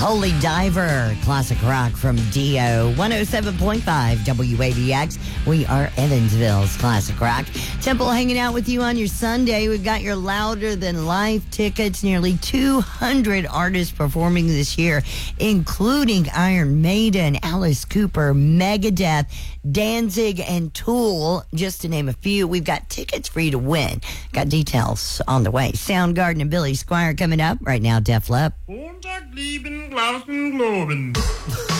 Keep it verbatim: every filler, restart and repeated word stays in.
Holy Diver, classic rock from Dio, one oh seven point five W A B X. We are Evansville's classic rock. Temple hanging out with you on your Sunday. We've got your Louder Than Life tickets. Nearly two hundred artists performing this year, including Iron Maiden, Alice Cooper, Megadeth, Danzig, and Tool, just to name a few. We've got tickets for you to win. Got details on the way. Soundgarden and Billy Squire coming up right now. Def Leppard. Montag lieben, Glauben, Globen.